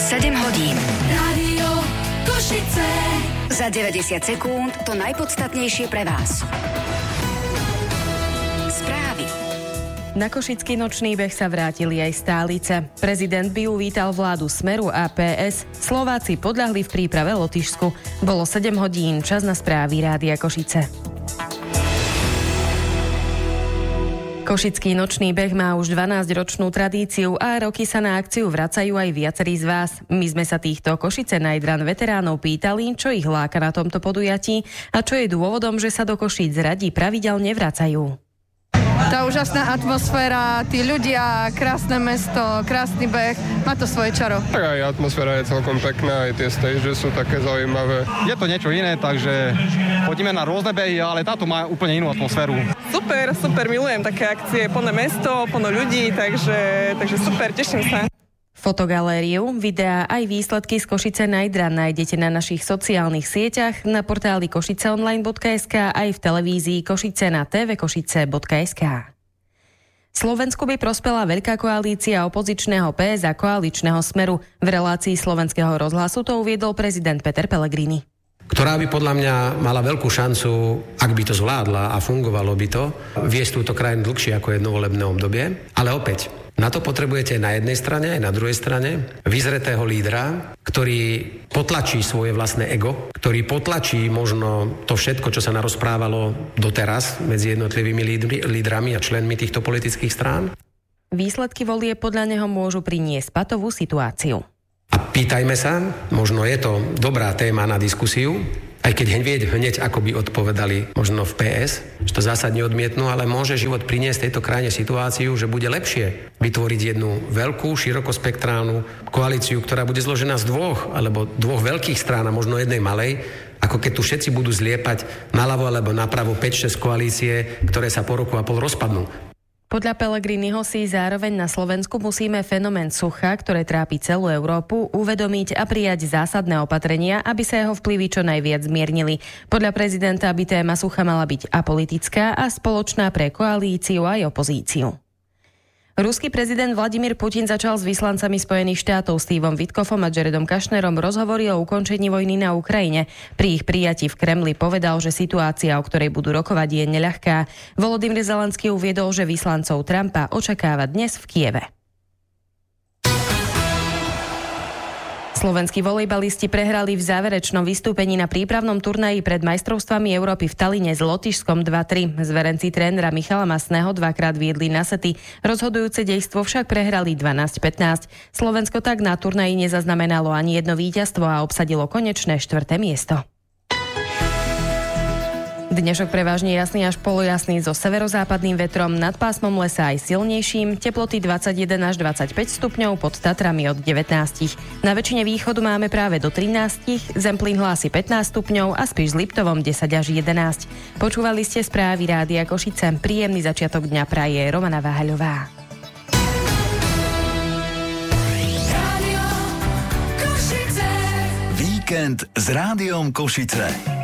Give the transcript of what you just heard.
7 hodín. Rádio Košice. Za 90 sekúnd to najpodstatnejšie pre vás. Správy. Na košický nočný beh sa vrátili aj stálice. Prezident by uvítal vládu Smeru a PS. Slováci podľahli v príprave Lotyšsku. Bolo 7 hodín, čas na správy Rádia Košice. Košický nočný beh má už 12-ročnú tradíciu a roky sa na akciu vracajú aj viacerí z vás. My sme sa týchto Košice Night Run veteránov pýtali, čo ich láka na tomto podujatí a čo je dôvodom, že sa do Košíc radi pravidelne vracajú. Tá úžasná atmosféra, tí ľudia, krásne mesto, krásny beh, má to svoje čaro. Tak aj atmosféra je celkom pekná, aj tie stage sú také zaujímavé. Je to niečo iné, takže chodíme na rôzne behy, ale táto má úplne inú atmosféru. Super, milujem také akcie, plné mesto, plno ľudí, takže super, teším sa. Fotogalériu, videá aj výsledky z Košice Night Run nájdete na našich sociálnych sieťach, na portáli košiceonline.sk aj v televízii Košice na tvkošice.sk. Slovensku by prospela veľká koalícia opozičného PS a koaličného Smeru. V relácii Slovenského rozhlasu to uviedol prezident Peter Pellegrini. Ktorá by podľa mňa mala veľkú šancu, ak by to zvládla a fungovalo by to, viesť túto krajinu dlhšie ako jedno volebné obdobie. Ale opäť, na to potrebujete na jednej strane, aj na druhej strane vyzretého lídra, ktorý potlačí svoje vlastné ego, ktorý potlačí možno to všetko, čo sa narozprávalo doteraz medzi jednotlivými lídrami a členmi týchto politických strán. Výsledky volie podľa neho môžu priniesť patovú situáciu. A pýtajme sa, možno je to dobrá téma na diskusiu, aj keď hneď ako by odpovedali možno v PS, že to zásadne odmietnú, ale môže život priniesť tejto krajine situáciu, že bude lepšie vytvoriť jednu veľkú, širokospektrálnu koalíciu, ktorá bude zložená z dvoch veľkých strán a možno jednej malej, ako keď tu všetci budú zliepať naľavo alebo napravo 5-6 koalície, ktoré sa po roku a pol rozpadnú. Podľa Pellegriniho si zároveň na Slovensku musíme fenomén sucha, ktoré trápi celú Európu, uvedomiť a prijať zásadné opatrenia, aby sa jeho vplyvy čo najviac zmiernili. Podľa prezidenta by téma sucha mala byť apolitická a spoločná pre koalíciu aj opozíciu. Ruský prezident Vladimír Putin začal s vyslancami Spojených štátov Stevom Witkofom a Jaredom Kushnerom rozhovory o ukončení vojny na Ukrajine. Pri ich prijatí v Kremli povedal, že situácia, o ktorej budú rokovať, je neľahká. Volodymyr Zelenský uviedol, že vyslancov Trumpa očakáva dnes v Kieve. Slovenskí volejbalisti prehrali v záverečnom vystúpení na prípravnom turnaji pred majstrovstvami Európy v Taline s Lotyšskom 2-3. Zverenci trénera Michala Masného dvakrát viedli na sety. Rozhodujúce dejstvo však prehrali 12-15. Slovensko tak na turnaji nezaznamenalo ani jedno víťazstvo a obsadilo konečné 4. miesto. Dnešok prevažne jasný až polojasný so severozápadným vetrom, nad pásmom lesa aj silnejším, teploty 21 až 25 stupňov, pod Tatrami od 19. Na väčšine východu máme práve do 13, Zemplín hlási 15 stupňov a Spiš s Liptovom 10 až 11. Počúvali ste správy Rádia Košice. Príjemný začiatok dňa praje Romana Váhaľová. Víkend s Rádiom Košice.